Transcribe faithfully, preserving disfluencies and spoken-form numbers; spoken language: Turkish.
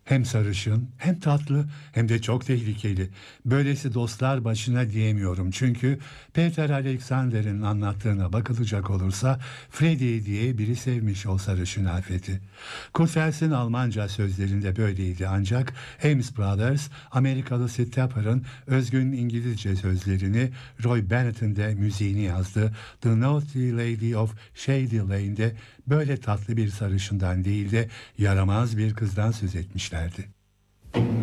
Hem sarışın, hem tatlı, hem de çok tehlikeli. Böylesi dostlar başına diyemiyorum. Çünkü Peter Alexander'in anlattığına bakılacak olursa Freddy diye biri sevmiş o sarışın afeti. Kurtels'in Almanca sözlerinde böyleydi ancak Ames Brothers, Amerikalı Sid Tepper'ın özgün İngilizce sözlerini, Roy Bennett'in de müziğini yazdı. The Naughty Lady of Shady Lane'de böyle tatlı bir sarışından değil de yaramaz bir kızdan söz etmişlerdi.